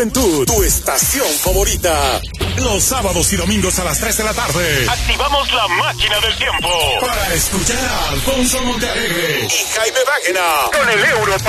Tu estación favorita. Los sábados y domingos a las 3 de la tarde. Activamos la máquina del tiempo Para escuchar a Alfonso Montealegre y Jaime Báguena con el Europa.